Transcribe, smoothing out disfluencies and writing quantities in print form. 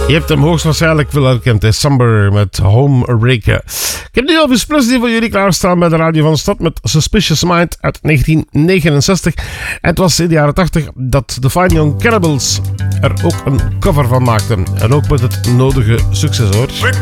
Je hebt hem hoogstwaarschijnlijk wel herkend, December met Homewrecker. Ik heb nu Elvis Presley voor jullie klaarstaan bij de Radio van de Stad met Suspicious Mind uit 1969. En het was in de jaren 80 dat de Fine Young Cannibals er ook een cover van maakten. En ook met het nodige succes, hoor.